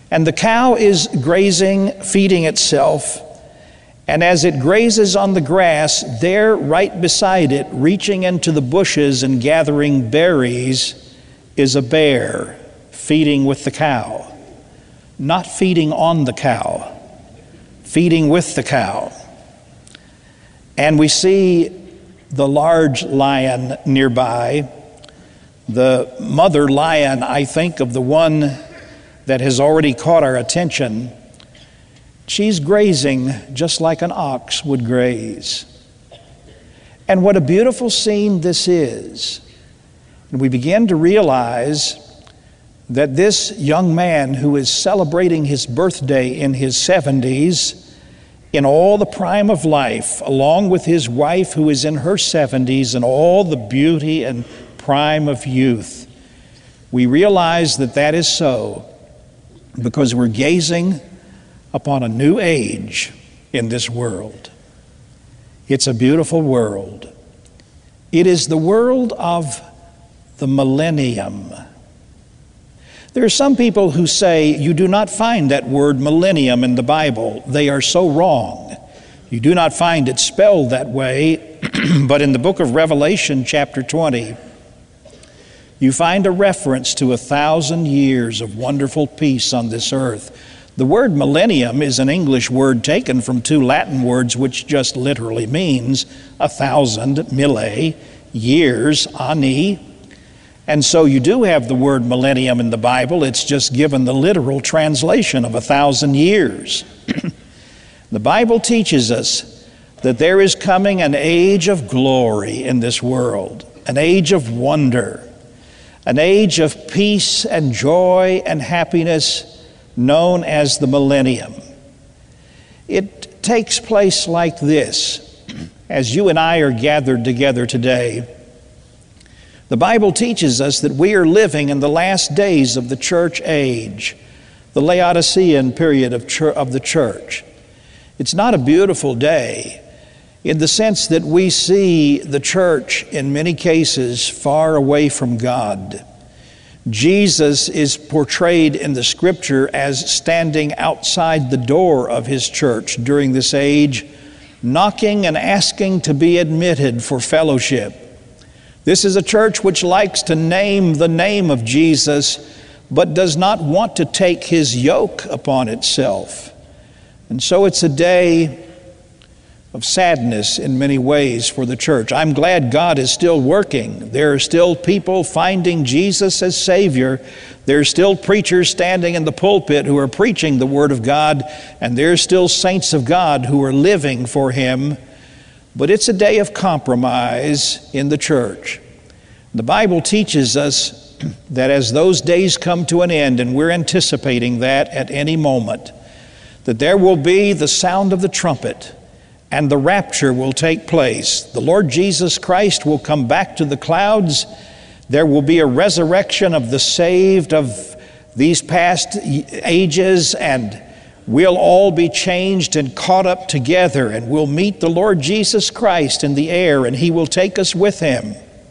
And the cow is grazing, feeding itself, and as it grazes on the grass, there right beside it, reaching into the bushes and gathering berries, is a bear feeding with the cow. Not feeding on the cow, feeding with the cow. And we see the large lion nearby, the mother lion, I think, of the one that has already caught our attention. She's grazing just like an ox would graze. And what a beautiful scene this is. And we begin to realize that this young man who is celebrating his birthday in his 70s, in all the prime of life, along with his wife who is in her 70s, and all the beauty and prime of youth, we realize that that is so because we're gazing upon a new age in this world. It's a beautiful world. It is the world of the millennium. There are some people who say you do not find that word millennium in the Bible. They are so wrong. You do not find it spelled that way, but in the book of Revelation, chapter 20, you find a reference to 1,000 years of wonderful peace on this earth. The word millennium is an English word taken from two Latin words which just literally means 1,000, mille, years, ani. And so you do have the word millennium in the Bible. It's just given the literal translation of 1,000 years. The Bible teaches us that there is coming an age of glory in this world, an age of wonder, an age of peace and joy and happiness known as the millennium. It takes place like this. As you and I are gathered together today, the Bible teaches us that we are living in the last days of the church age, the Laodicean period of the church. It's not a beautiful day in the sense that we see the church in many cases far away from God. Jesus is portrayed in the Scripture as standing outside the door of his church during this age, knocking and asking to be admitted for fellowship. This is a church which likes to name the name of Jesus, but does not want to take his yoke upon itself. And so it's a day of sadness in many ways for the church. I'm glad God is still working. There are still people finding Jesus as Savior. There are still preachers standing in the pulpit who are preaching the Word of God, and there are still saints of God who are living for Him. But it's a day of compromise in the church. The Bible teaches us that as those days come to an end, and we're anticipating that at any moment, that there will be the sound of the trumpet, and the rapture will take place. The Lord Jesus Christ will come back to the clouds. There will be a resurrection of the saved of these past ages, and we'll all be changed and caught up together, and we'll meet the Lord Jesus Christ in the air, and He will take us with Him.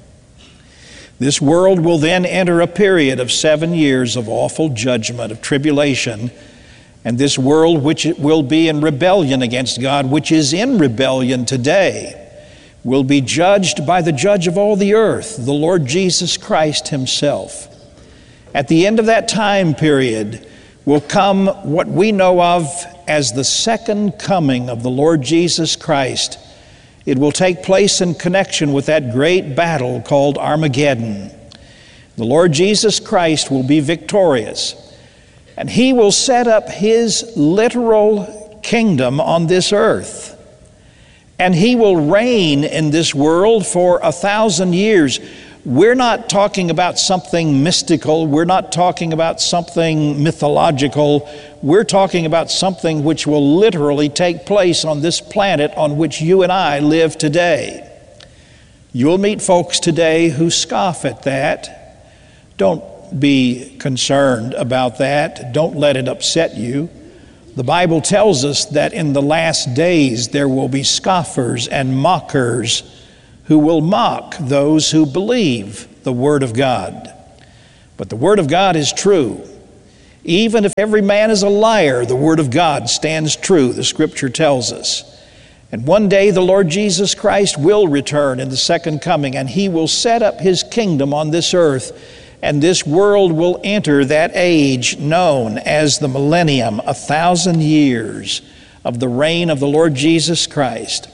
This world will then enter a period of 7 years of awful judgment, of tribulation. And this world, which will be in rebellion against God, which is in rebellion today, will be judged by the judge of all the earth, the Lord Jesus Christ Himself. At the end of that time period will come what we know of as the second coming of the Lord Jesus Christ. It will take place in connection with that great battle called Armageddon. The Lord Jesus Christ will be victorious. And He will set up His literal kingdom on this earth. And He will reign in this world for 1,000 years. We're not talking about something mystical. We're not talking about something mythological. We're talking about something which will literally take place on this planet on which you and I live today. You'll meet folks today who scoff at that. Don't be concerned about that. Don't let it upset you. The Bible tells us that in the last days there will be scoffers and mockers who will mock those who believe the Word of God. But the Word of God is true. Even if every man is a liar, the word of God stands true, the Scripture tells us. And one day the Lord Jesus Christ will return in the second coming, and he will set up his kingdom on this earth, and this world will enter that age known as the millennium, 1,000 years of the reign of the Lord Jesus Christ.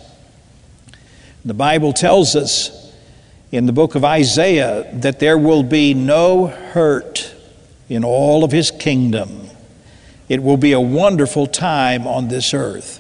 The Bible tells us in the book of Isaiah that there will be no hurt in all of his kingdom. It will be a wonderful time on this earth.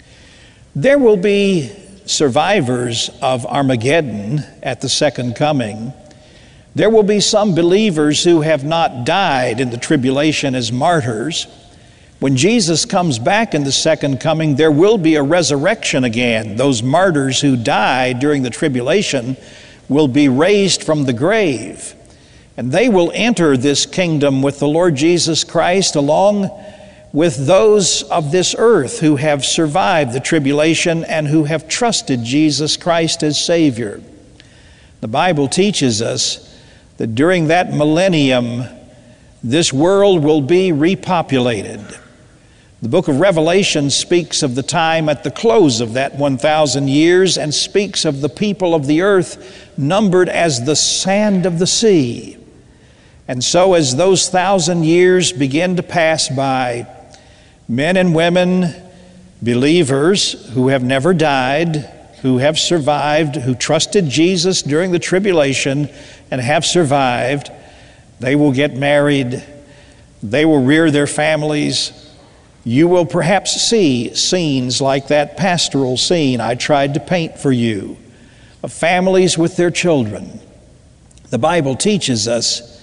There will be survivors of Armageddon at the second coming. There will be some believers who have not died in the tribulation as martyrs. When Jesus comes back in the second coming, there will be a resurrection again. Those martyrs who died during the tribulation will be raised from the grave, and they will enter this kingdom with the Lord Jesus Christ along with those of this earth who have survived the tribulation and who have trusted Jesus Christ as Savior. The Bible teaches us that during that millennium, this world will be repopulated. The book of Revelation speaks of the time at the close of that 1,000 years and speaks of the people of the earth numbered as the sand of the sea. And so as those 1,000 years begin to pass by, men and women, believers who have never died, who have survived, who trusted Jesus during the tribulation and have survived, they will get married, they will rear their families. You will perhaps see scenes like that pastoral scene I tried to paint for you, of families with their children. The Bible teaches us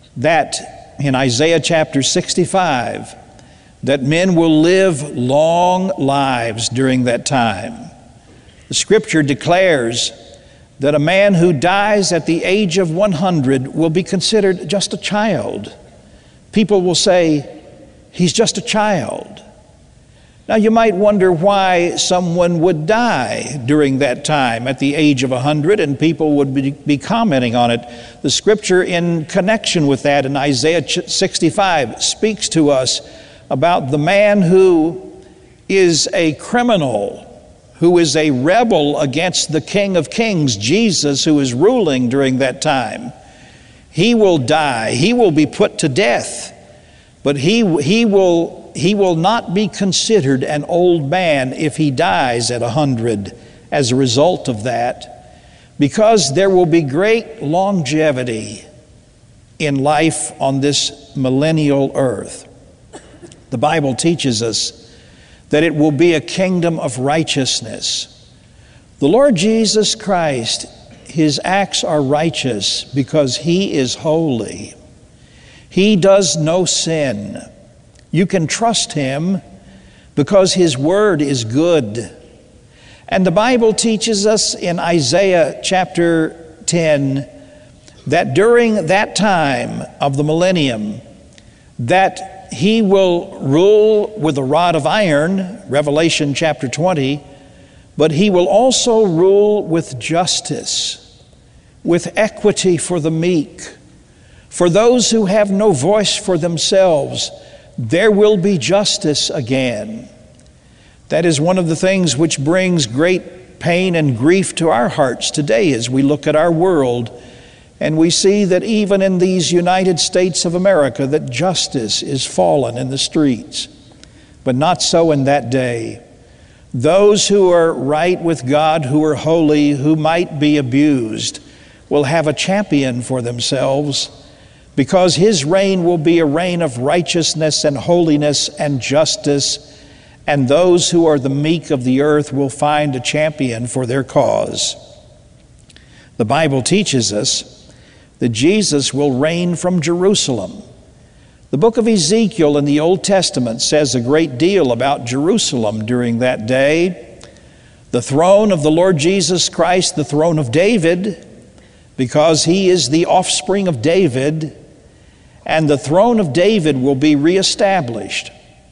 that in Isaiah chapter 65, that men will live long lives during that time. The Scripture declares that a man who dies at the age of 100 will be considered just a child. People will say, he's just a child. Now you might wonder why someone would die during that time at the age of 100, and people would be commenting on it. The Scripture in connection with that in Isaiah 65 speaks to us about the man who is a criminal, who is a rebel against the King of Kings, Jesus, who is ruling during that time. He will die. He will be put to death. But he will not be considered an old man if he dies at 100 as a result of that, because there will be great longevity in life on this millennial earth. The Bible teaches us that it will be a kingdom of righteousness. The Lord Jesus Christ, his acts are righteous because he is holy. He does no sin. You can trust him because his word is good. And the Bible teaches us in Isaiah chapter 10 that during that time of the millennium, that he will rule with a rod of iron, Revelation chapter 20, but he will also rule with justice, with equity for the meek. For those who have no voice for themselves, there will be justice again. That is one of the things which brings great pain and grief to our hearts today as we look at our world. And we see that even in these United States of America, that justice is fallen in the streets. But not so in that day. Those who are right with God, who are holy, who might be abused, will have a champion for themselves, because his reign will be a reign of righteousness and holiness and justice, and those who are the meek of the earth will find a champion for their cause. The Bible teaches us that Jesus will reign from Jerusalem. The book of Ezekiel in the Old Testament says a great deal about Jerusalem during that day. The throne of the Lord Jesus Christ, the throne of David, because he is the offspring of David, and the throne of David will be reestablished.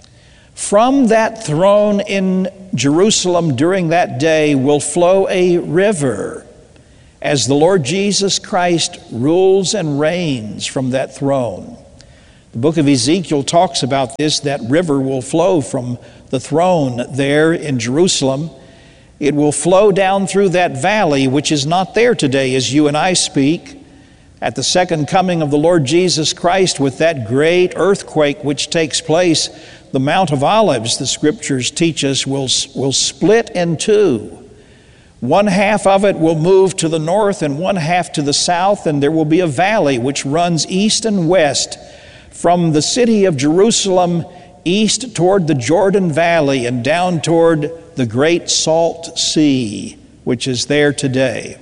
From that throne in Jerusalem during that day will flow a river, as the Lord Jesus Christ rules and reigns from that throne. The book of Ezekiel talks about this. That river will flow from the throne there in Jerusalem. It will flow down through that valley, which is not there today as you and I speak. At the second coming of the Lord Jesus Christ, with that great earthquake which takes place, the Mount of Olives, the Scriptures teach us, will split in two. One half of it will move to the north and one half to the south, and there will be a valley which runs east and west from the city of Jerusalem east toward the Jordan Valley and down toward the Great Salt Sea, which is there today.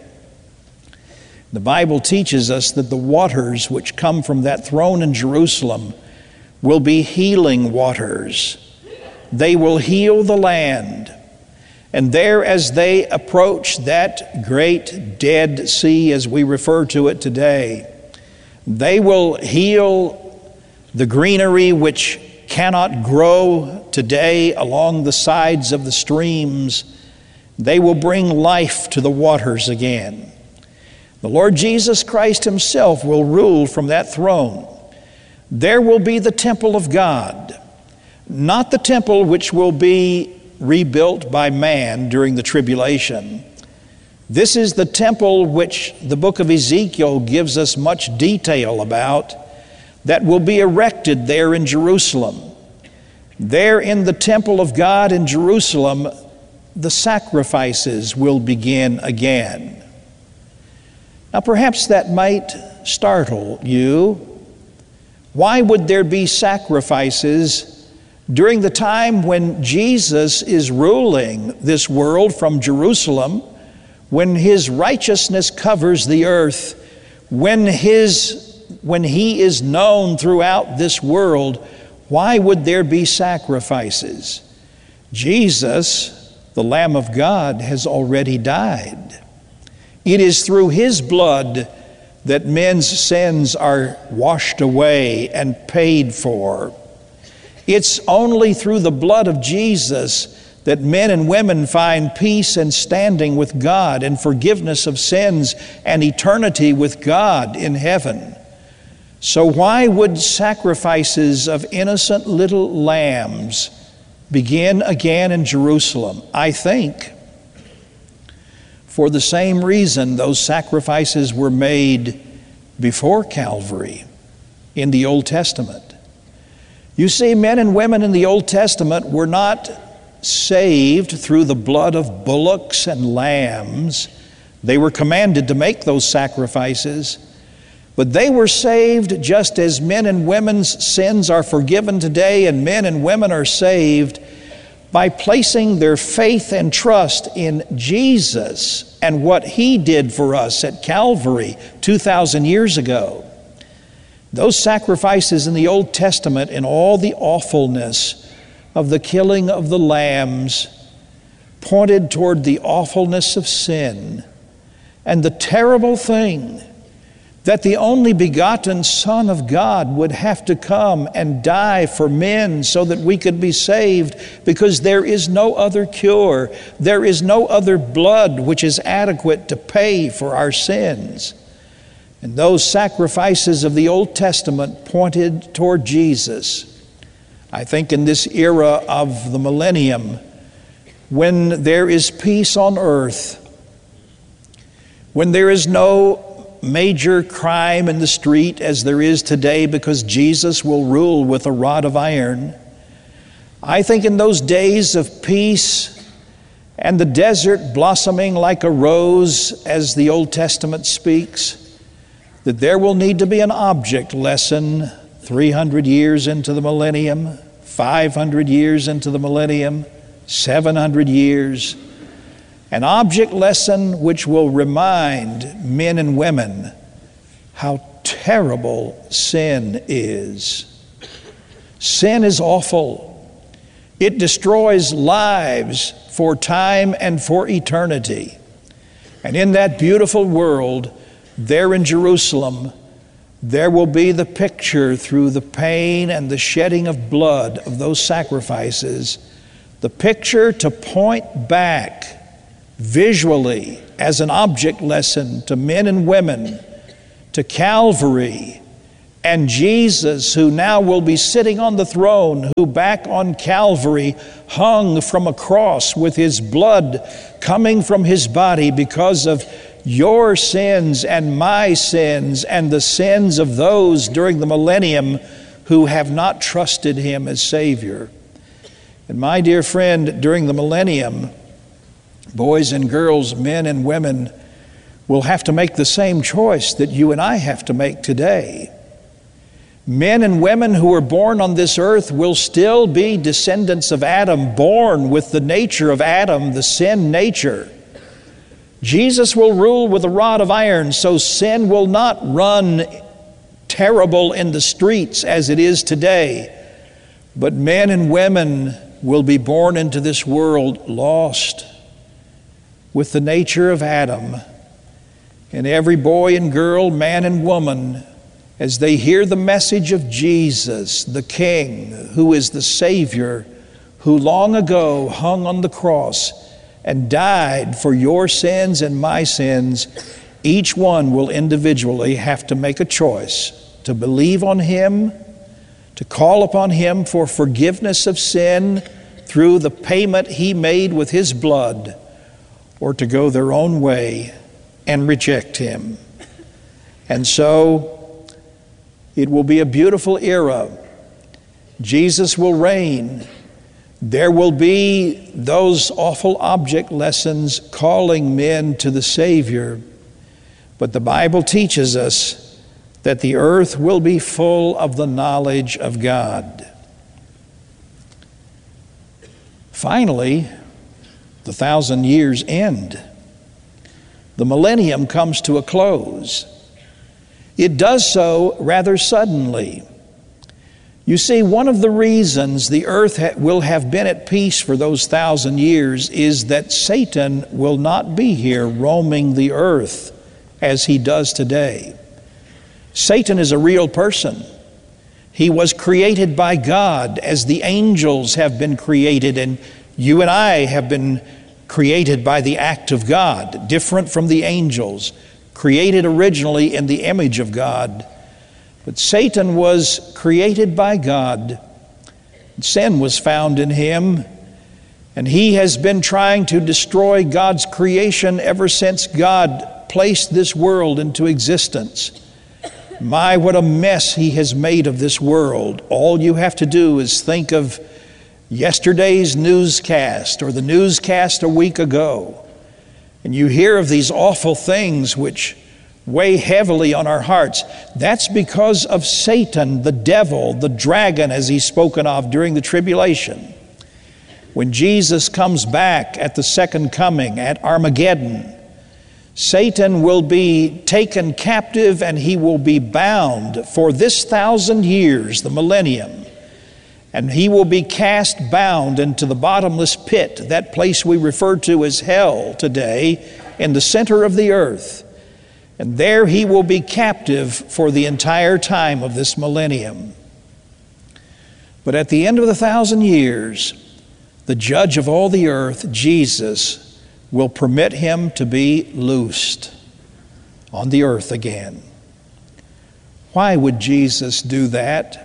The Bible teaches us that the waters which come from that throne in Jerusalem will be healing waters. They will heal the land. And there, as they approach that great Dead Sea, as we refer to it today, they will heal the greenery which cannot grow today along the sides of the streams. They will bring life to the waters again. The Lord Jesus Christ himself will rule from that throne. There will be the temple of God, not the temple which will be rebuilt by man during the tribulation. This is the temple which the book of Ezekiel gives us much detail about, that will be erected there in Jerusalem. There in the temple of God in Jerusalem, the sacrifices will begin again. Now perhaps that might startle you. Why would there be sacrifices during the time when Jesus is ruling this world from Jerusalem, when his righteousness covers the earth, when he is known throughout this world? Why would there be sacrifices? Jesus, the Lamb of God, has already died. It is through his blood that men's sins are washed away and paid for. It's only through the blood of Jesus that men and women find peace and standing with God and forgiveness of sins and eternity with God in heaven. So why would sacrifices of innocent little lambs begin again in Jerusalem? I think for the same reason those sacrifices were made before Calvary in the Old Testament. You see, men and women in the Old Testament were not saved through the blood of bullocks and lambs. They were commanded to make those sacrifices, but they were saved just as men and women's sins are forgiven today, and men and women are saved by placing their faith and trust in Jesus and what he did for us at Calvary 2,000 years ago. Those sacrifices in the Old Testament, in all the awfulness of the killing of the lambs, pointed toward the awfulness of sin and the terrible thing that the only begotten Son of God would have to come and die for men so that we could be saved, because there is no other cure. There is no other blood which is adequate to pay for our sins. And those sacrifices of the Old Testament pointed toward Jesus. I think in this era of the millennium, when there is peace on earth, when there is no major crime in the street as there is today because Jesus will rule with a rod of iron, I think in those days of peace and the desert blossoming like a rose, as the Old Testament speaks, that there will need to be an object lesson 300 years into the millennium, 500 years into the millennium, 700 years. An object lesson which will remind men and women how terrible sin is. Sin is awful. It destroys lives for time and for eternity. And in that beautiful world, there in Jerusalem, there will be the picture through the pain and the shedding of blood of those sacrifices, the picture to point back visually as an object lesson to men and women, to Calvary And Jesus, who now will be sitting on the throne, who back on Calvary hung from a cross with his blood coming from his body because of your sins and my sins and the sins of those during the millennium who have not trusted him as Savior. And my dear friend, during the millennium, boys and girls, men and women will have to make the same choice that you and I have to make today. Men and women who are born on this earth will still be descendants of Adam, born with the nature of Adam, the sin nature. Jesus will rule with a rod of iron, so sin will not run terrible in the streets as it is today. But men and women will be born into this world lost with the nature of Adam. And every boy and girl, man and woman, as they hear the message of Jesus, the King, who is the Savior, who long ago hung on the cross and died for your sins and my sins, each one will individually have to make a choice to believe on him, to call upon him for forgiveness of sin through the payment he made with his blood, or to go their own way and reject him. And so it will be a beautiful era. Jesus will reign. There will be those awful object lessons calling men to the Savior. But the Bible teaches us that the earth will be full of the knowledge of God. Finally, the 1,000 years end. The millennium comes to a close. It does so rather suddenly. You see, one of the reasons the earth will have been at peace for those 1,000 years is that Satan will not be here roaming the earth as he does today. Satan is a real person. He was created by God as the angels have been created, and you and I have been created by the act of God, different from the angels, created originally in the image of God. But Satan was created by God. Sin was found in him, and he has been trying to destroy God's creation ever since God placed this world into existence. My, what a mess he has made of this world. All you have to do is think of yesterday's newscast or the newscast a week ago, and you hear of these awful things which weigh heavily on our hearts. That's because of Satan, the devil, the dragon, as he's spoken of during the tribulation. When Jesus comes back at the second coming, at Armageddon, Satan will be taken captive and he will be bound for this 1,000 years, the millennium. And he will be cast bound into the bottomless pit, that place we refer to as hell today, in the center of the earth. And there he will be captive for the entire time of this millennium. But at the end of the 1,000 years, the judge of all the earth, Jesus, will permit him to be loosed on the earth again. Why would Jesus do that?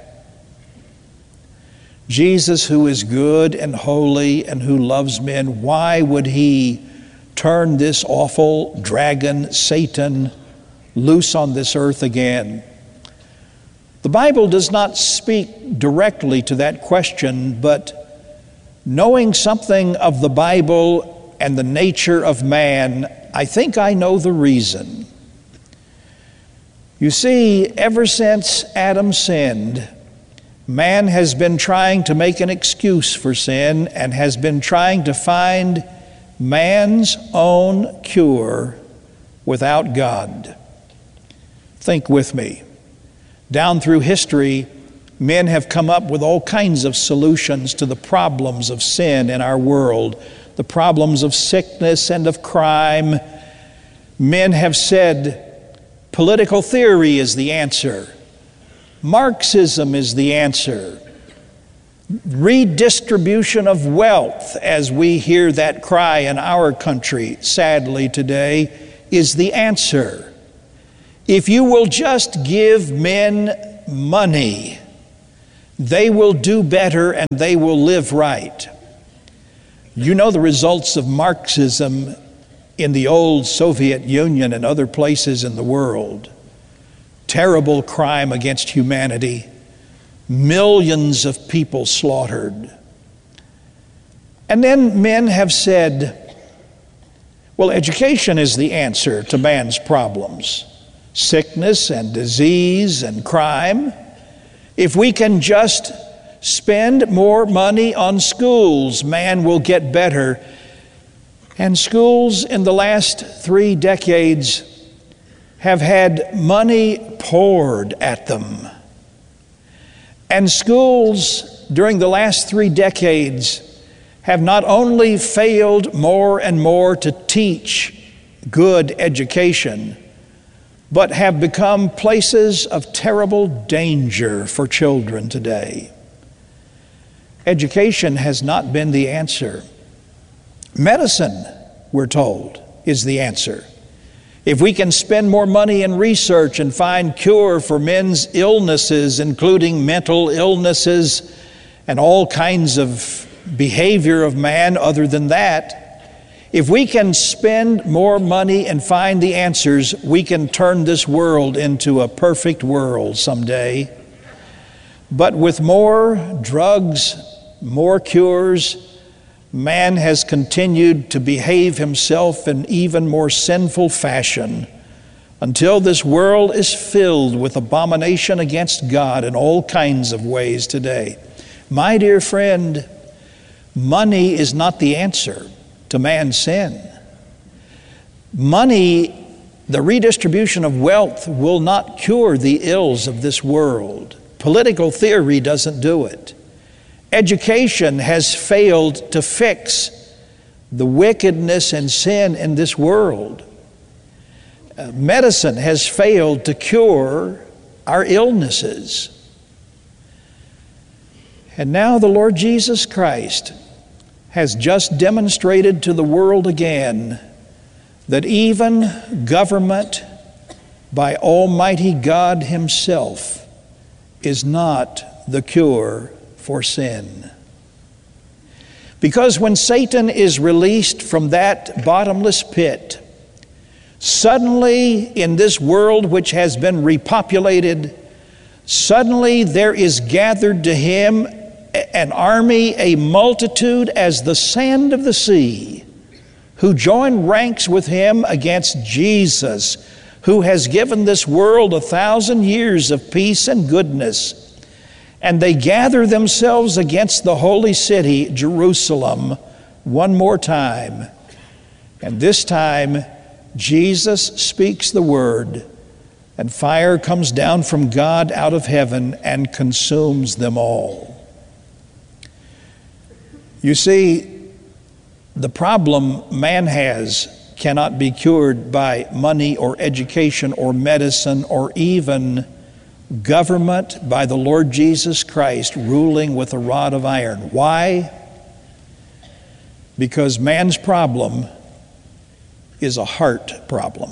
Jesus, who is good and holy and who loves men, why would he turn this awful dragon, Satan, loose on this earth again? The Bible does not speak directly to that question, but knowing something of the Bible and the nature of man, I think I know the reason. You see, ever since Adam sinned, man has been trying to make an excuse for sin and has been trying to find man's own cure without God. Think with me. Down through history, men have come up with all kinds of solutions to the problems of sin in our world, the problems of sickness and of crime. Men have said political theory is the answer. Marxism is the answer. Redistribution of wealth, as we hear that cry in our country, sadly today, is the answer. If you will just give men money, they will do better and they will live right. You know the results of Marxism in the old Soviet Union and other places in the world. Terrible crime against humanity, millions of people slaughtered. And then men have said, well, education is the answer to man's problems, sickness and disease and crime. If we can just spend more money on schools, man will get better. And schools in the last 3 decades have had money poured at them. And schools during the last 3 decades have not only failed more and more to teach good education, but have become places of terrible danger for children today. Education has not been the answer. Medicine, we're told, is the answer. If we can spend more money in research and find cure for men's illnesses, including mental illnesses and all kinds of behavior of man other than that, if we can spend more money and find the answers, we can turn this world into a perfect world someday. But with more drugs, more cures, man has continued to behave himself in even more sinful fashion until this world is filled with abomination against God in all kinds of ways today. My dear friend, money is not the answer to man's sin. Money, the redistribution of wealth, will not cure the ills of this world. Political theory doesn't do it. Education has failed to fix the wickedness and sin in this world. Medicine has failed to cure our illnesses. And now the Lord Jesus Christ has just demonstrated to the world again that even government by Almighty God Himself is not the cure for sin. Because when Satan is released from that bottomless pit, suddenly in this world which has been repopulated, suddenly there is gathered to him an army, a multitude as the sand of the sea, who join ranks with him against Jesus, who has given this world 1,000 years of peace and goodness. And they gather themselves against the holy city, Jerusalem, one more time. And this time, Jesus speaks the word, and fire comes down from God out of heaven and consumes them all. You see, the problem man has cannot be cured by money or education or medicine or even government by the Lord Jesus Christ ruling with a rod of iron. Why? Because man's problem is a heart problem.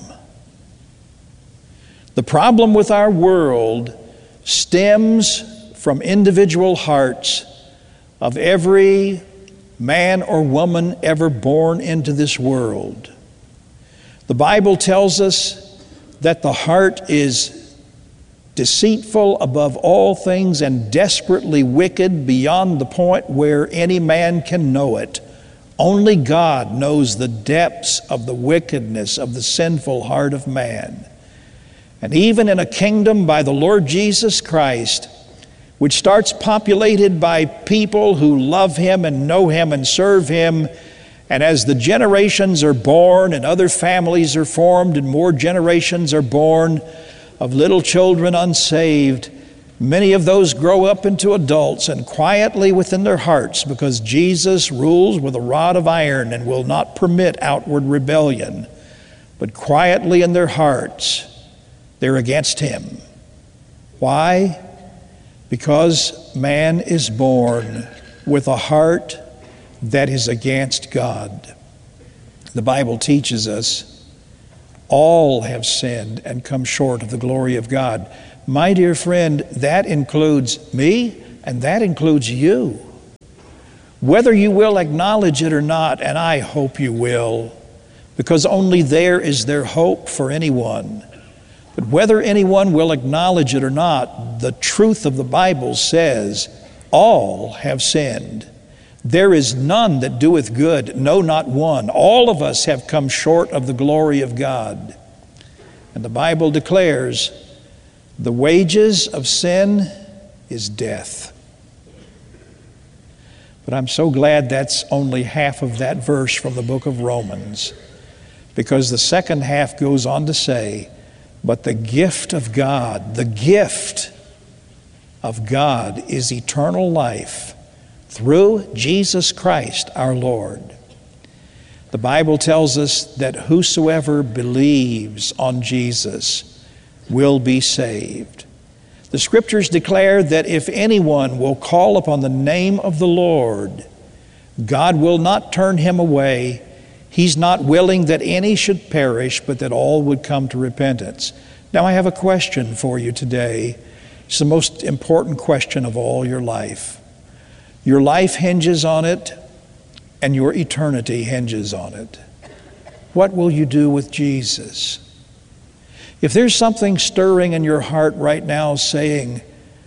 The problem with our world stems from individual hearts of every man or woman ever born into this world. The Bible tells us that the heart is deceitful above all things and desperately wicked beyond the point where any man can know it. Only God knows the depths of the wickedness of the sinful heart of man. And even in a kingdom by the Lord Jesus Christ, which starts populated by people who love Him and know Him and serve Him, and as the generations are born and other families are formed and more generations are born of little children unsaved, many of those grow up into adults and quietly within their hearts, because Jesus rules with a rod of iron and will not permit outward rebellion, but quietly in their hearts they're against Him. Why? Because man is born with a heart that is against God. The Bible teaches us all have sinned and come short of the glory of God. My dear friend, that includes me and that includes you. Whether you will acknowledge it or not, and I hope you will, because only there is there hope for anyone. But whether anyone will acknowledge it or not, the truth of the Bible says, all have sinned. There is none that doeth good, no, not one. All of us have come short of the glory of God. And the Bible declares, the wages of sin is death. But I'm so glad that's only half of that verse from the book of Romans, because the second half goes on to say, but the gift of God, the gift of God is eternal life through Jesus Christ our Lord. The Bible tells us that whosoever believes on Jesus will be saved. The Scriptures declare that if anyone will call upon the name of the Lord, God will not turn him away. He's not willing that any should perish, but that all would come to repentance. Now I have a question for you today. It's the most important question of all your life. Your life hinges on it, and your eternity hinges on it. What will you do with Jesus? If there's something stirring in your heart right now saying,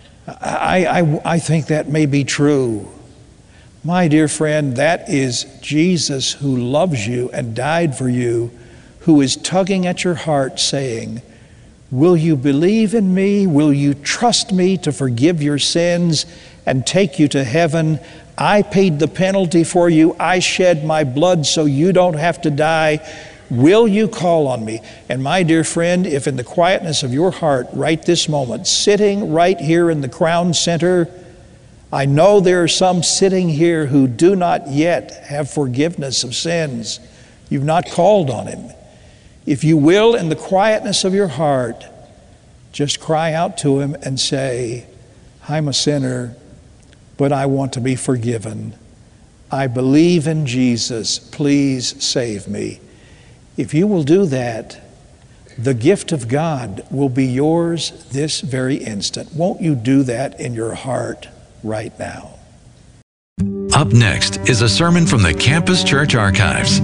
I think that may be true, my dear friend, that is Jesus who loves you and died for you, who is tugging at your heart saying, will you believe in me? Will you trust me to forgive your sins and take you to heaven? I paid the penalty for you. I shed my blood so you don't have to die. Will you call on me? And my dear friend, if in the quietness of your heart right this moment, sitting right here in the Crown Center, I know there are some sitting here who do not yet have forgiveness of sins. You've not called on Him. If you will, in the quietness of your heart, just cry out to Him and say, I'm a sinner, but I want to be forgiven. I believe in Jesus. Please save me. If you will do that, the gift of God will be yours this very instant. Won't you do that in your heart right now? Up next is a sermon from the Campus Church Archives.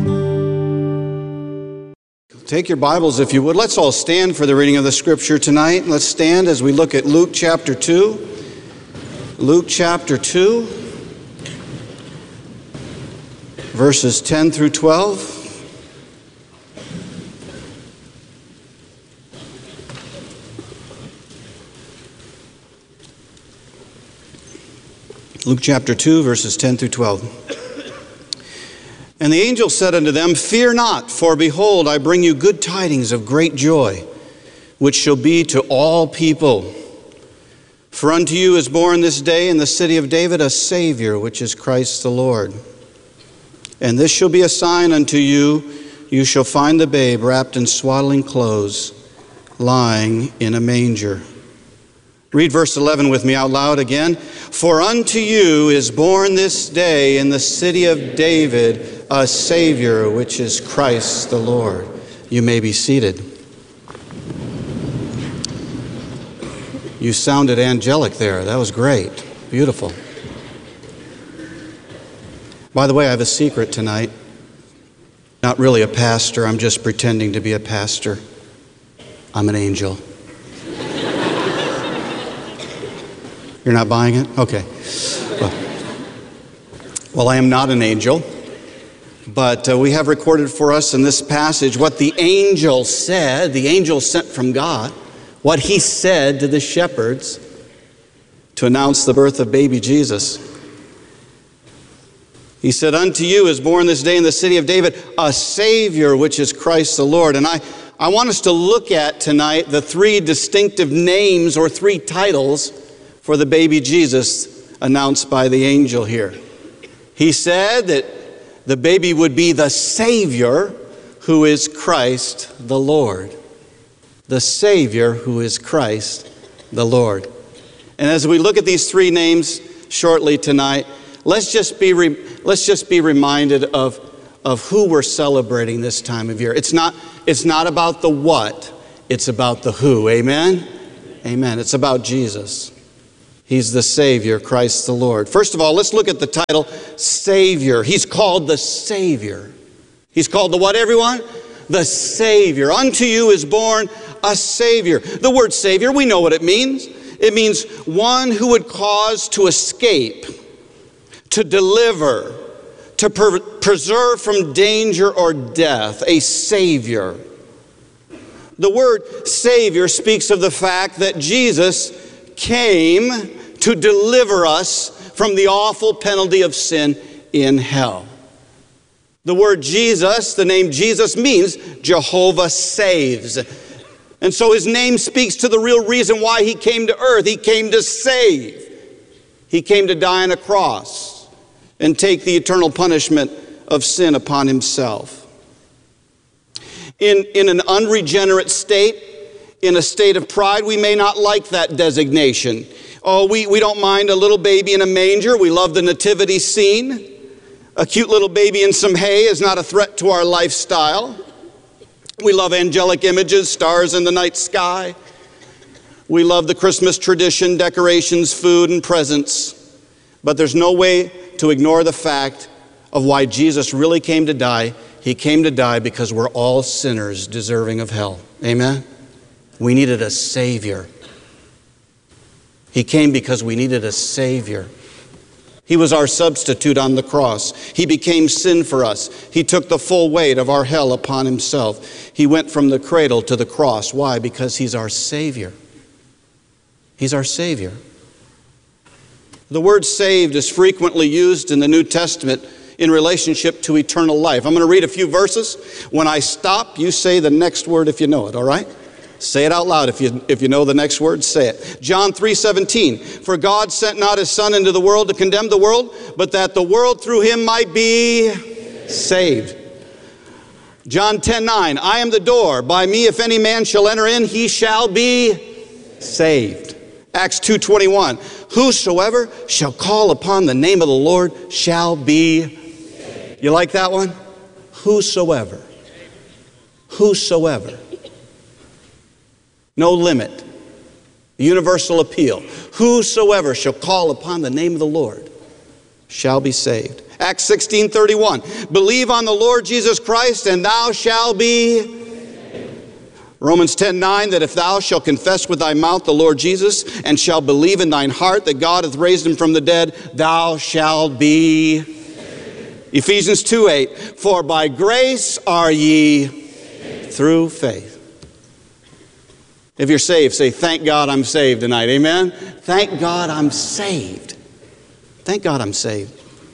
Take your Bibles, if you would. Let's all stand for the reading of the Scripture tonight. Let's stand as we look at Luke chapter 2. Luke chapter 2, verses 10 through 12. Luke chapter 2, verses 10 through 12. And the angel said unto them, Fear not, for behold, I bring you good tidings of great joy, which shall be to all people. For unto you is born this day in the city of David a Savior, which is Christ the Lord. And this shall be a sign unto you, you shall find the babe wrapped in swaddling clothes, lying in a manger. Read verse 11 with me out loud again. For unto you is born this day in the city of David a Savior, which is Christ the Lord. You may be seated. You sounded angelic there. That was great. Beautiful. By the way, I have a secret tonight. Not really a pastor. I'm just pretending to be a pastor. I'm an angel. You're not buying it? Okay. Well, I am not an angel, but we have recorded for us in this passage what the angel said, the angel sent from God, what he said to the shepherds to announce the birth of baby Jesus. He said, Unto you is born this day in the city of David a Savior, which is Christ the Lord. And I want us to look at tonight the three distinctive names or three titles for the baby Jesus announced by the angel here. He said that the baby would be the Savior who is Christ the Lord. The Savior who is Christ the Lord. And as we look at these three names shortly tonight, let's just be reminded of who we're celebrating this time of year. It's not about the what, it's about the who. Amen? Amen. It's about Jesus. He's the Savior, Christ the Lord. First of all, let's look at the title, Savior. He's called the Savior. He's called the what, everyone? The Savior. Unto you is born a Savior. The word Savior, we know what it means. It means one who would cause to escape, to deliver, to preserve from danger or death. A Savior. The word Savior speaks of the fact that Jesus came to deliver us from the awful penalty of sin in hell. The word Jesus, the name Jesus, means Jehovah saves. And so his name speaks to the real reason why he came to earth. He came to save. He came to die on a cross and take the eternal punishment of sin upon himself. In an unregenerate state, in a state of pride, we may not like that designation. Oh, we don't mind a little baby in a manger. We love the nativity scene. A cute little baby in some hay is not a threat to our lifestyle. We love angelic images, stars in the night sky. We love the Christmas tradition, decorations, food, and presents. But there's no way to ignore the fact of why Jesus really came to die. He came to die because we're all sinners deserving of hell. Amen? We needed a Savior. He came because we needed a Savior. He was our substitute on the cross. He became sin for us. He took the full weight of our hell upon himself. He went from the cradle to the cross. Why? Because he's our Savior. He's our Savior. The word saved is frequently used in the New Testament in relationship to eternal life. I'm going to read a few verses. When I stop, you say the next word if you know it, all right? Say it out loud. If you know the next word, say it. John 3:17. For God sent not his Son into the world to condemn the world, but that the world through him might be saved. John 10:9. I am the door. By me, if any man shall enter in, he shall be saved. Acts 2:21. Whosoever shall call upon the name of the Lord shall be saved. You like that one? Whosoever. Whosoever. No limit. Universal appeal. Whosoever shall call upon the name of the Lord shall be saved. Acts 16:31. Believe on the Lord Jesus Christ and thou shalt be saved. Romans 10:9. That if thou shalt confess with thy mouth the Lord Jesus and shalt believe in thine heart that God hath raised him from the dead, thou shalt be saved. Ephesians 2:8. For by grace are ye through faith. If you're saved, say, thank God I'm saved tonight. Amen? Thank God I'm saved. Thank God I'm saved.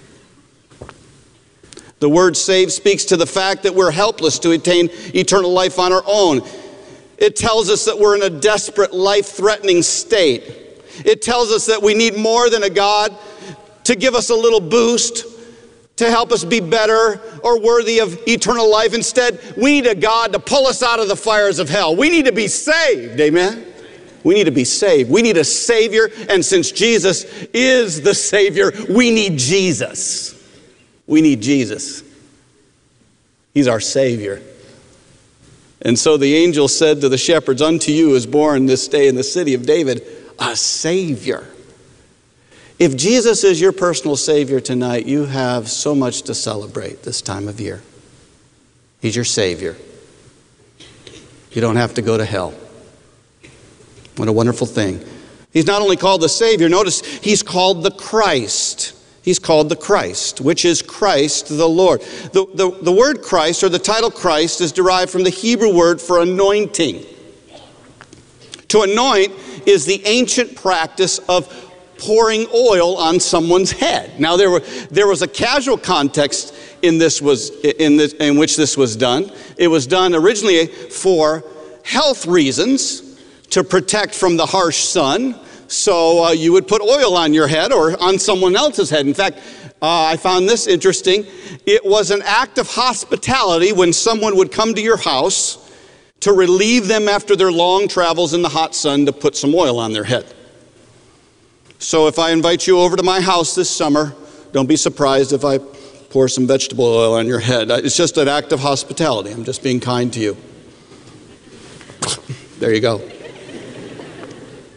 The word saved speaks to the fact that we're helpless to attain eternal life on our own. It tells us that we're in a desperate, life-threatening state. It tells us that we need more than a God to give us a little boost, to help us be better or worthy of eternal life. Instead, we need a God to pull us out of the fires of hell. We need to be saved, amen? We need to be saved. We need a Savior, and since Jesus is the Savior, we need Jesus. We need Jesus. He's our Savior. And so the angel said to the shepherds, unto you is born this day in the city of David a Savior. If Jesus is your personal Savior tonight, you have so much to celebrate this time of year. He's your Savior. You don't have to go to hell. What a wonderful thing. He's not only called the Savior, notice he's called the Christ. He's called the Christ, which is Christ the Lord. The word Christ, or the title Christ, is derived from the Hebrew word for anointing. To anoint is the ancient practice of pouring oil on someone's head. Now there was a casual context in which this was done. It was done originally for health reasons, to protect from the harsh sun. So you would put oil on your head or on someone else's head. In fact, I found this interesting. It was an act of hospitality when someone would come to your house to relieve them after their long travels in the hot sun, to put some oil on their head. So if I invite you over to my house this summer, don't be surprised if I pour some vegetable oil on your head. It's just an act of hospitality. I'm just being kind to you. There you go.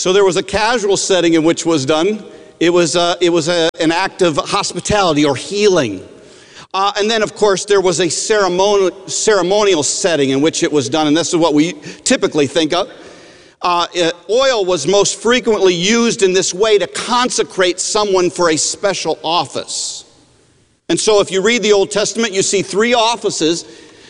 So there was a casual setting in which was done. It was an act of hospitality or healing. And then, of course, there was a ceremonial setting in which it was done, and this is what we typically think of. Oil was most frequently used in this way to consecrate someone for a special office. And so if you read the Old Testament, you see three offices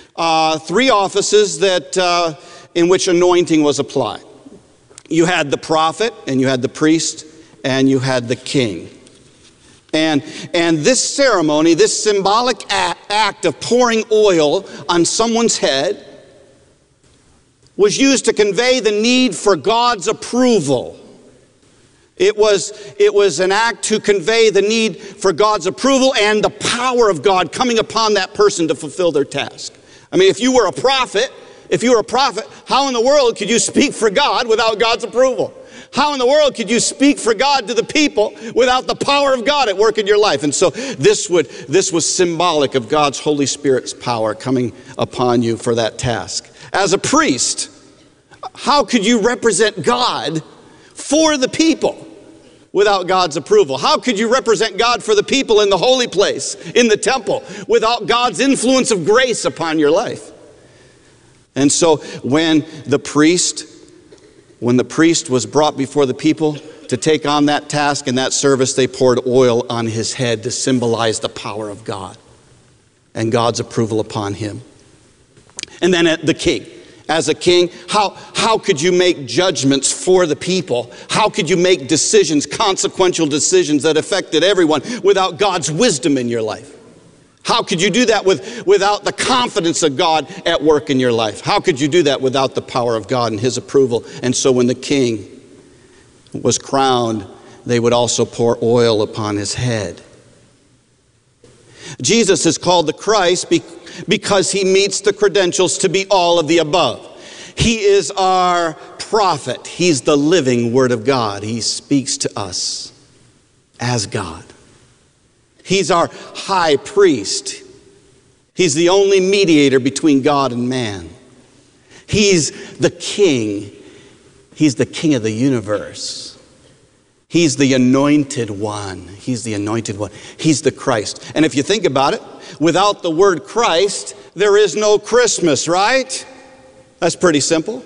that in which anointing was applied. You had the prophet, and you had the priest, and you had the king. And this ceremony, this symbolic act of pouring oil on someone's head was used to convey the need for God's approval. It was an act to convey the need for God's approval and the power of God coming upon that person to fulfill their task. I mean, if you were a prophet, how in the world could you speak for God without God's approval? How in the world could you speak for God to the people without the power of God at work in your life? And so this was symbolic of God's Holy Spirit's power coming upon you for that task. As a priest, how could you represent God for the people without God's approval? How could you represent God for the people in the holy place, in the temple, without God's influence of grace upon your life? And so when the priest was brought before the people to take on that task and that service, they poured oil on his head to symbolize the power of God and God's approval upon him. And then the king. As a king, how could you make judgments for the people? How could you make decisions, consequential decisions that affected everyone without God's wisdom in your life? How could you do that without the confidence of God at work in your life? How could you do that without the power of God and his approval? And so when the king was crowned, they would also pour oil upon his head. Jesus is called the Christ because he meets the credentials to be all of the above. He is our prophet. He's the living Word of God. He speaks to us as God. He's our high priest. He's the only mediator between God and man. He's the king. He's the king of the universe. He's the anointed one. He's the anointed one. He's the Christ. And if you think about it, without the word Christ, there is no Christmas, right? That's pretty simple.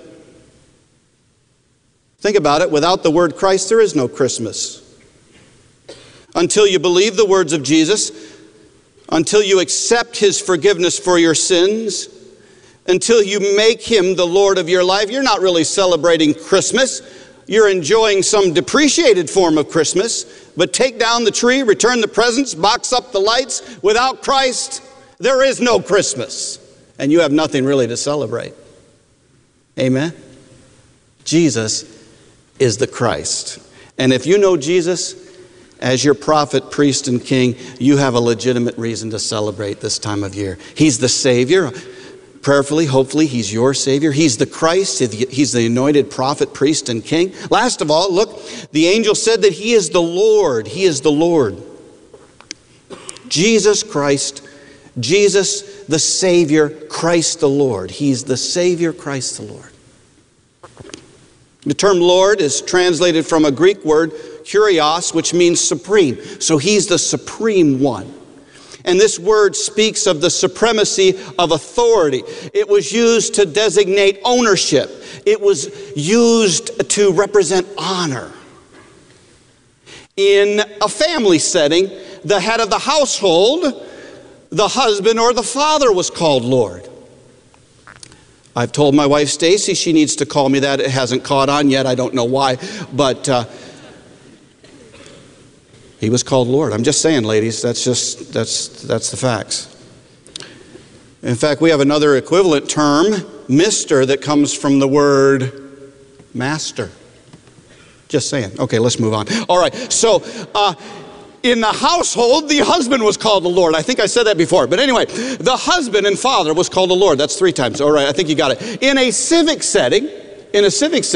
Think about it. Without the word Christ, there is no Christmas. Until you believe the words of Jesus, until you accept his forgiveness for your sins, until you make him the Lord of your life, you're not really celebrating Christmas. You're enjoying some depreciated form of Christmas. But take down the tree, return the presents, box up the lights. Without Christ, there is no Christmas. And you have nothing really to celebrate. Amen? Jesus is the Christ. And if you know Jesus as your prophet, priest, and king, you have a legitimate reason to celebrate this time of year. He's the Savior. Prayerfully, hopefully, he's your Savior. He's the Christ. He's the anointed prophet, priest, and king. Last of all, look, the angel said that he is the Lord. He is the Lord. Jesus Christ, Jesus the Savior, Christ the Lord. He's the Savior, Christ the Lord. The term Lord is translated from a Greek word, kurios, which means supreme. So he's the supreme one. And this word speaks of the supremacy of authority. It was used to designate ownership. It was used to represent honor. In a family setting, the head of the household, the husband or the father, was called Lord. I've told my wife Stacy she needs to call me that. It hasn't caught on yet. I don't know why, but he was called Lord. I'm just saying, ladies, that's the facts. In fact, we have another equivalent term, Mr., that comes from the word master. Just saying. Okay, let's move on. All right, so in the household, the husband was called the Lord. I think I said that before. But anyway, the husband and father was called the Lord. That's 3 times. All right, I think you got it. In a civic setting,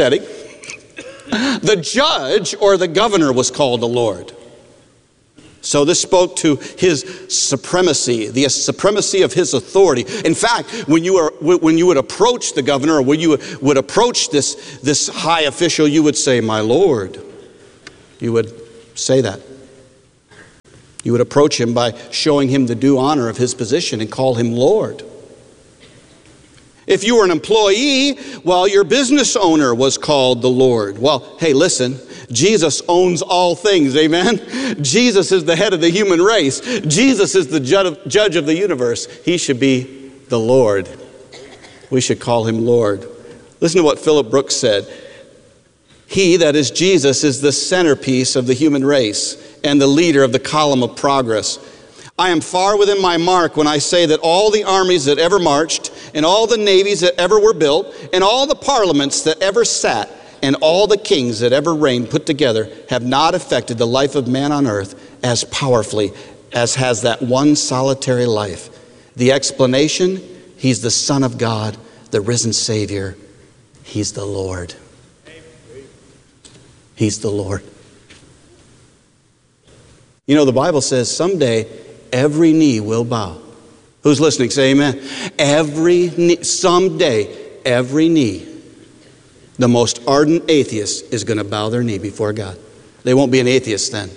the judge or the governor was called the Lord. So this spoke to his supremacy, the supremacy of his authority. In fact, when you would approach the governor, or when you would approach this high official, you would say, "My Lord." You would say that. You would approach him by showing him the due honor of his position and call him Lord. If you were an employee, well, your business owner was called the Lord. Well, hey, listen, Jesus owns all things, amen? Jesus is the head of the human race. Jesus is the judge of the universe. He should be the Lord. We should call him Lord. Listen to what Philip Brooks said. He, that is Jesus, is the centerpiece of the human race and the leader of the column of progress. I am far within my mark when I say that all the armies that ever marched, and all the navies that ever were built, and all the parliaments that ever sat, and all the kings that ever reigned put together have not affected the life of man on earth as powerfully as has that one solitary life. The explanation, he's the Son of God, the risen Savior. He's the Lord. He's the Lord. You know, the Bible says someday every knee will bow. Who's listening? Say amen. Every knee, someday, every knee. The most ardent atheist is going to bow their knee before God. They won't be an atheist then.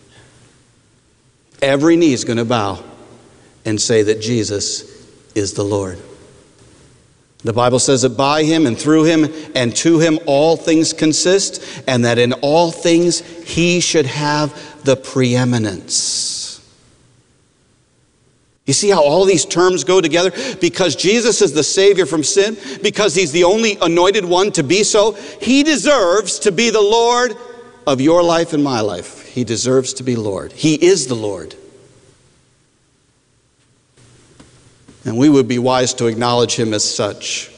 Every knee is going to bow and say that Jesus is the Lord. The Bible says that by him and through him and to him all things consist, and that in all things he should have the preeminence. You see how all these terms go together? Because Jesus is the Savior from sin, because he's the only anointed one to be so, he deserves to be the Lord of your life and my life. He deserves to be Lord. He is the Lord. And we would be wise to acknowledge him as such.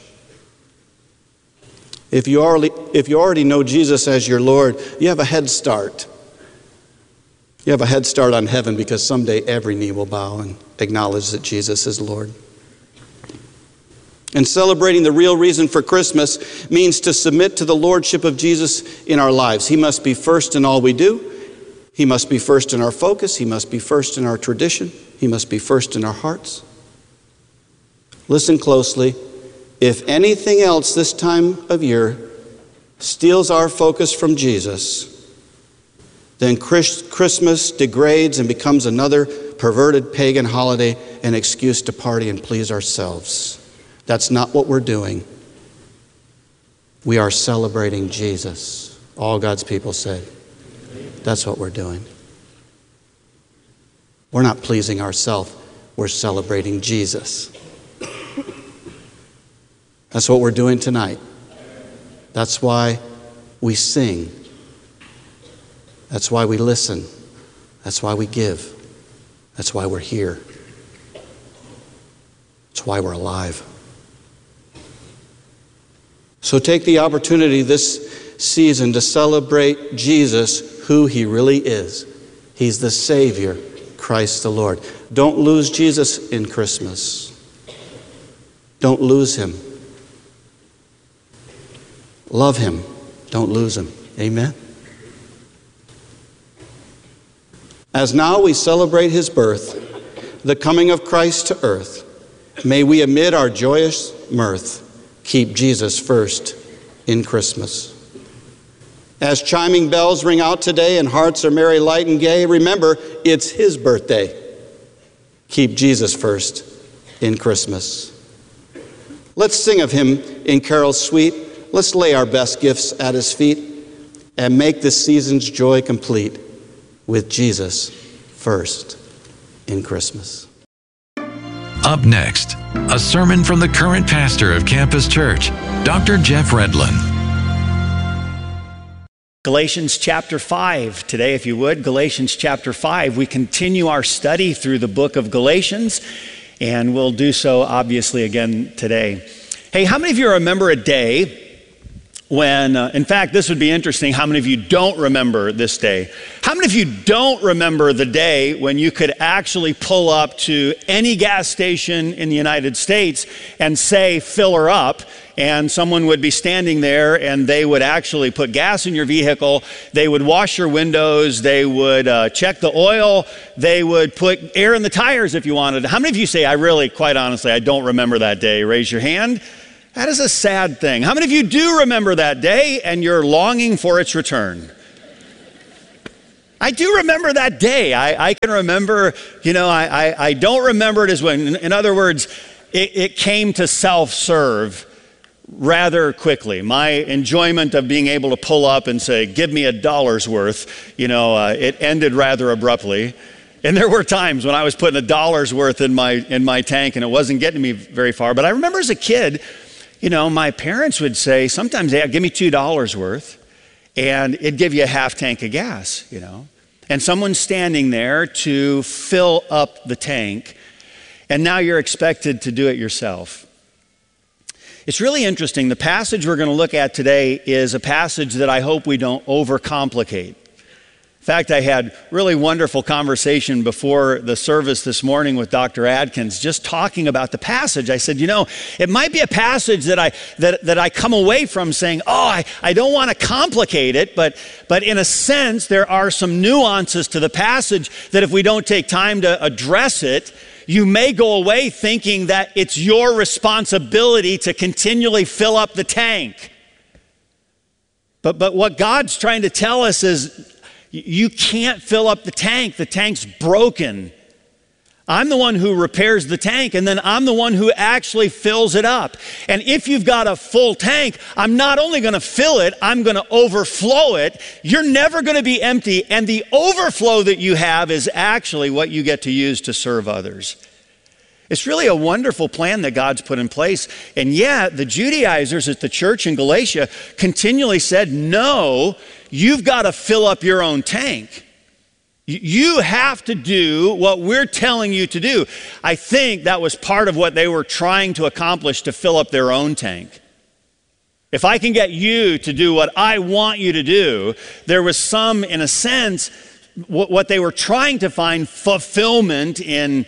If you already know Jesus as your Lord, you have a head start. You have a head start on heaven, because someday every knee will bow and acknowledge that Jesus is Lord. And celebrating the real reason for Christmas means to submit to the lordship of Jesus in our lives. He must be first in all we do. He must be first in our focus. He must be first in our tradition. He must be first in our hearts. Listen closely. If anything else this time of year steals our focus from Jesus, then Christmas degrades and becomes another perverted pagan holiday, an excuse to party and please ourselves. That's not what we're doing. We are celebrating Jesus. All God's people said. That's what we're doing. We're not pleasing ourselves. We're celebrating Jesus. That's what we're doing tonight. That's why we sing. That's why we listen. That's why we give. That's why we're here. That's why we're alive. So take the opportunity this season to celebrate Jesus, who he really is. He's the Savior, Christ the Lord. Don't lose Jesus in Christmas. Don't lose him. Love him. Don't lose him. Amen. As now we celebrate his birth, the coming of Christ to earth, may we amid our joyous mirth keep Jesus first in Christmas. As chiming bells ring out today and hearts are merry, light, and gay, remember it's his birthday. Keep Jesus first in Christmas. Let's sing of him in carols sweet. Let's lay our best gifts at his feet and make this season's joy complete with Jesus first in Christmas. Up next, a sermon from the current pastor of Campus Church, Dr. Jeff Redlin. Galatians chapter 5. Today, if you would, Galatians chapter 5. We continue our study through the book of Galatians, and we'll do so obviously again today. Hey, how many of you remember a day when, in fact, this would be interesting, how many of you don't remember this day? How many of you don't remember the day when you could actually pull up to any gas station in the United States and say, fill her up, and someone would be standing there and they would actually put gas in your vehicle, they would wash your windows, they would check the oil, they would put air in the tires if you wanted. How many of you say, quite honestly, I don't remember that day? Raise your hand. That is a sad thing. How many of you do remember that day and you're longing for its return? I do remember that day. I can remember, I don't remember it as when. In other words, it came to self-serve rather quickly. My enjoyment of being able to pull up and say, give me $1 worth, it ended rather abruptly. And there were times when I was putting $1 worth in my tank and it wasn't getting me very far. But I remember as a kid, my parents would say, sometimes, hey, give me $2 worth. And it'd give you a half tank of gas, And someone's standing there to fill up the tank. And now you're expected to do it yourself. It's really interesting. The passage we're going to look at today is a passage that I hope we don't overcomplicate. In fact, I had really wonderful conversation before the service this morning with Dr. Adkins, just talking about the passage. I said, it might be a passage that I come away from saying, I don't want to complicate it, but in a sense, there are some nuances to the passage that if we don't take time to address it, you may go away thinking that it's your responsibility to continually fill up the tank. But what God's trying to tell us is, you can't fill up the tank. The tank's broken. I'm the one who repairs the tank, and then I'm the one who actually fills it up. And if you've got a full tank, I'm not only going to fill it, I'm going to overflow it. You're never going to be empty, and the overflow that you have is actually what you get to use to serve others. It's really a wonderful plan that God's put in place. And yet, the Judaizers at the church in Galatia continually said, no, you've got to fill up your own tank. You have to do what we're telling you to do. I think that was part of what they were trying to accomplish, to fill up their own tank. If I can get you to do what I want you to do, there was some, in a sense, what they were trying to find fulfillment in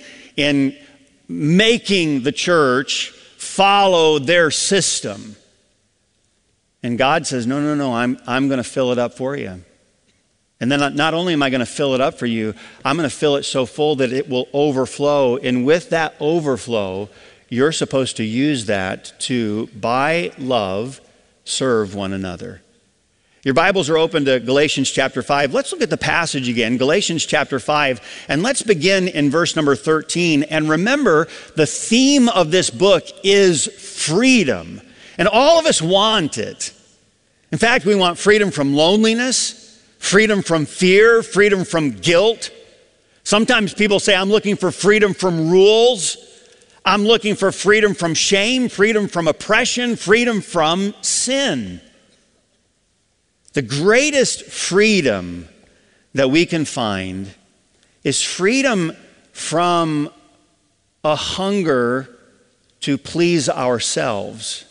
making the church follow their system. And God says, no, I'm going to fill it up for you. And then not only am I going to fill it up for you, I'm going to fill it so full that it will overflow. And with that overflow, you're supposed to use that to, by love, serve one another. Your Bibles are open to Galatians chapter 5. Let's look at the passage again, Galatians chapter 5, and let's begin in verse number 13. And remember, the theme of this book is freedom. And all of us want it. In fact, we want freedom from loneliness, freedom from fear, freedom from guilt. Sometimes people say, I'm looking for freedom from rules. I'm looking for freedom from shame, freedom from oppression, freedom from sin. The greatest freedom that we can find is freedom from a hunger to please ourselves.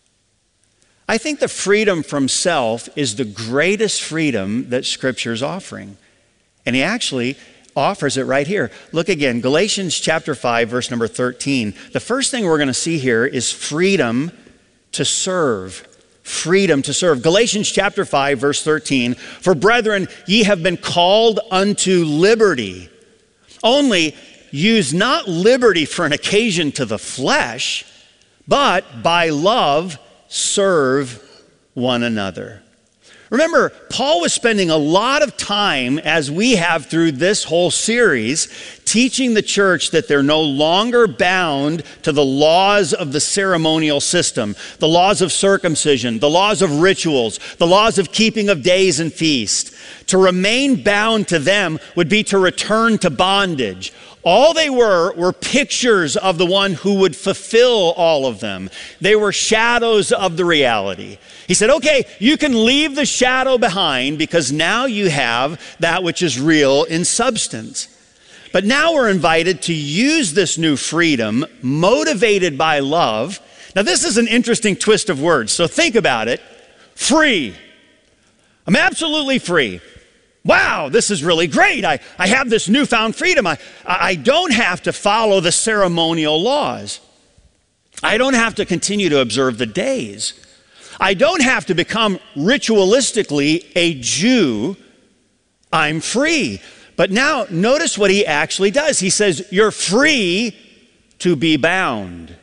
I think the freedom from self is the greatest freedom that Scripture is offering. And he actually offers it right here. Look again, Galatians chapter 5, verse number 13. The first thing we're going to see here is freedom to serve. Freedom to serve. Galatians chapter 5, verse 13. For brethren, ye have been called unto liberty. Only use not liberty for an occasion to the flesh, but by love serve one another. Remember, Paul was spending a lot of time, as we have through this whole series, teaching the church that they're no longer bound to the laws of the ceremonial system, the laws of circumcision, the laws of rituals, the laws of keeping of days and feasts. To remain bound to them would be to return to bondage. All they were pictures of the one who would fulfill all of them. They were shadows of the reality. He said, okay, you can leave the shadow behind because now you have that which is real in substance. But now we're invited to use this new freedom motivated by love. Now this is an interesting twist of words, so think about it. Free. I'm absolutely free. Wow, this is really great. I have this newfound freedom. I don't have to follow the ceremonial laws. I don't have to continue to observe the days. I don't have to become ritualistically a Jew. I'm free. But now notice what he actually does. He says, you're free to be bound.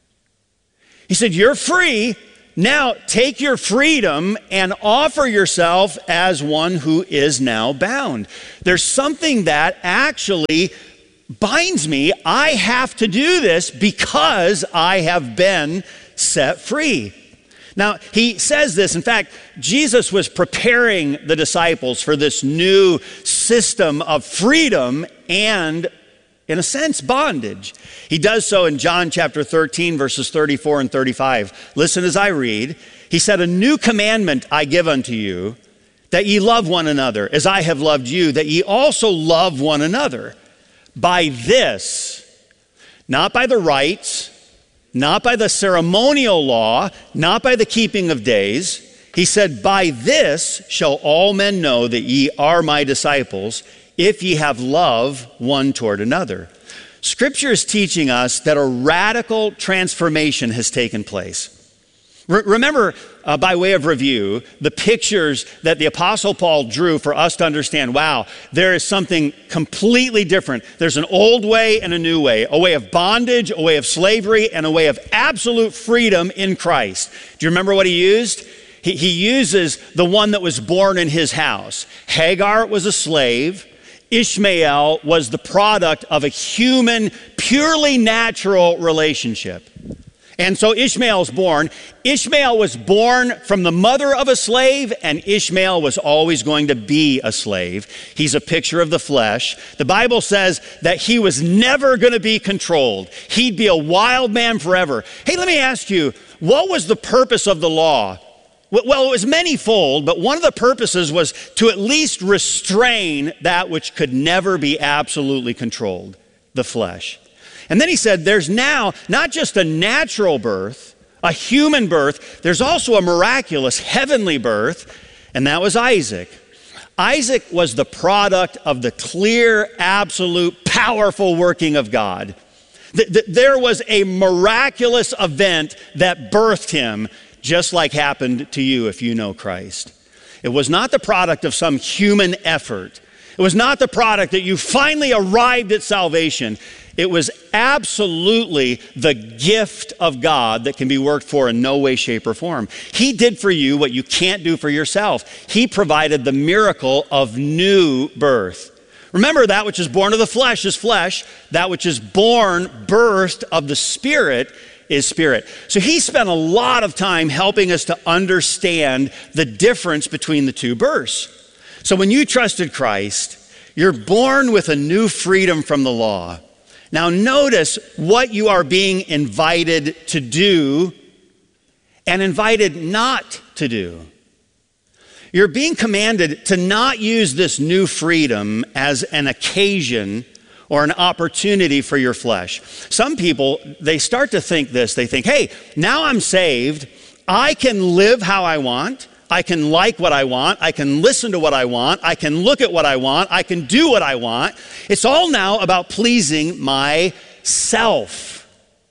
He said, you're free. Now take your freedom and offer yourself as one who is now bound. There's something that actually binds me. I have to do this because I have been set free. Now, he says this. In fact, Jesus was preparing the disciples for this new system of freedom and, in a sense, bondage. He does so in John chapter 13, verses 34 and 35. Listen as I read. He said, a new commandment I give unto you, that ye love one another, as I have loved you, that ye also love one another. By this, not by the rites, not by the ceremonial law, not by the keeping of days. He said, by this shall all men know that ye are my disciples, if ye have love one toward another. Scripture is teaching us that a radical transformation has taken place. Remember, by way of review, the pictures that the Apostle Paul drew for us to understand, wow, there is something completely different. There's an old way and a new way, a way of bondage, a way of slavery, and a way of absolute freedom in Christ. Do you remember what he used? He uses the one that was born in his house. Hagar was a slave. Ishmael was the product of a human, purely natural relationship. And so Ishmael's born. Ishmael was born from the mother of a slave, and Ishmael was always going to be a slave. He's a picture of the flesh. The Bible says that he was never going to be controlled. He'd be a wild man forever. Hey, let me ask you, what was the purpose of the law? Well, it was manyfold, but one of the purposes was to at least restrain that which could never be absolutely controlled, the flesh. And then he said, there's now not just a natural birth, a human birth, there's also a miraculous heavenly birth, and that was Isaac. Isaac was the product of the clear, absolute, powerful working of God. There was a miraculous event that birthed him, just like happened to you if you know Christ. It was not the product of some human effort. It was not the product that you finally arrived at salvation. It was absolutely the gift of God that can be worked for in no way, shape, or form. He did for you what you can't do for yourself. He provided the miracle of new birth. Remember, that which is born of the flesh is flesh. That which is born, birthed of the Spirit is spirit. So he spent a lot of time helping us to understand the difference between the two births. So when you trusted Christ, you're born with a new freedom from the law. Now notice what you are being invited to do and invited not to do. You're being commanded to not use this new freedom as an occasion or an opportunity for your flesh. Some people, they start to think this. They think, hey, now I'm saved. I can live how I want. I can like what I want. I can listen to what I want. I can look at what I want. I can do what I want. It's all now about pleasing myself.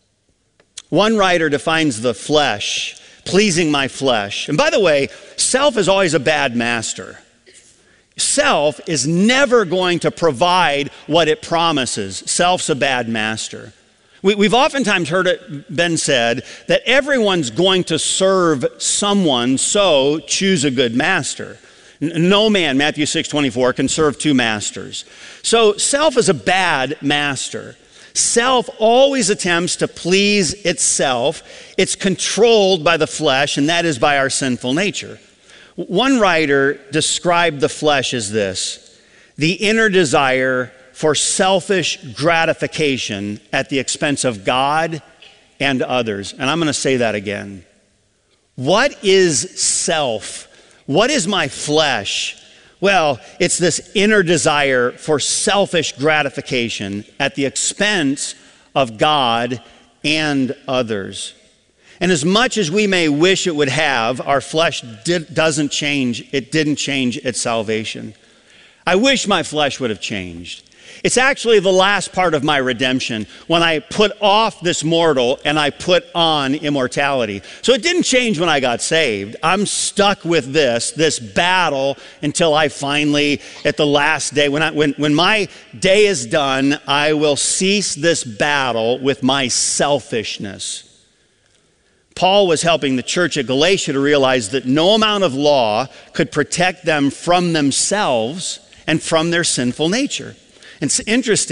One writer defines the flesh, pleasing my flesh. And by the way, self is always a bad master. Self is never going to provide what it promises. Self's a bad master. We've oftentimes heard it been said that everyone's going to serve someone, so choose a good master. No man, Matthew 6:24, can serve two masters. So self is a bad master. Self always attempts to please itself. It's controlled by the flesh, and that is by our sinful nature. One writer described the flesh as this: the inner desire for selfish gratification at the expense of God and others. And I'm going to say that again. What is self? What is my flesh? Well, it's this inner desire for selfish gratification at the expense of God and others. And as much as we may wish it would have, our flesh doesn't change. It didn't change at salvation. I wish my flesh would have changed. It's actually the last part of my redemption, when I put off this mortal and I put on immortality. So it didn't change when I got saved. I'm stuck with this battle until I finally, at the last day, when my day is done, I will cease this battle with my selfishness. Paul was helping the church at Galatia to realize that no amount of law could protect them from themselves and from their sinful nature. It's interesting.